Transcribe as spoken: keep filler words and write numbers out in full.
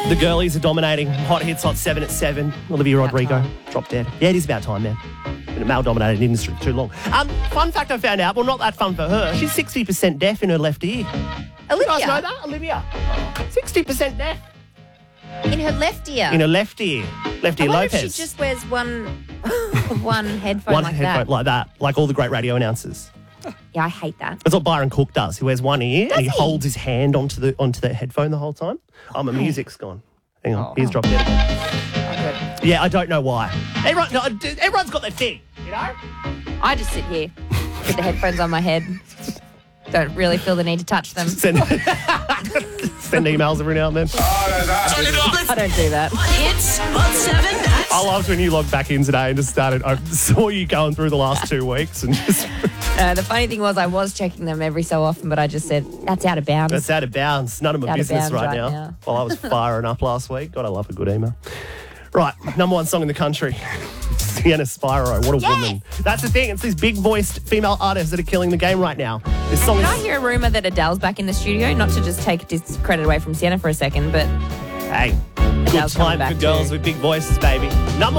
The girlies are dominating. Hot hits, hot seven at seven. Olivia About Rodrigo, time. drop dead. Yeah, it is about time, man. Been a male-dominated industry for too long. Um, fun fact I found out, well, not that fun for her. She's sixty percent deaf in her left ear. Olivia. You guys know that, Olivia? sixty percent deaf In her left ear. in her left ear. Left I ear wonder if Lopez. she just wears one, one headphone One like headphone that. like that, like all the great radio announcers. Yeah, I hate that. That's what Byron Cook does. He wears one ear and he, he? holds his hand onto the onto the headphone the whole time. Oh, my music's gone. Hang on, he's dropped dead again. Oh, good. Yeah, I don't know why. Everyone, no, everyone's got their thing, you know? I just sit here with the headphones on my head. Don't really feel the need to touch them. Send, send emails every now and then. I don't do that. Hits on seven at I loved when you logged back in today and just started. I saw you going through the last two weeks and just Uh, the funny thing was I was checking them every so often, but I just said, that's out of bounds. that's out of bounds. None of my Out of business bounds right, right now. now. While I was firing up last week. God, I love a good email. Right, number one song in the country. Sienna Spyro, what a Yes! woman. That's the thing. It's these big-voiced female artists that are killing the game right now. This song Did is... I hear a rumour that Adele's back in the studio? Not to just take discredit away from Sienna for a second, but Hey, good Adele's coming time back for girls too. with big voices, baby. Number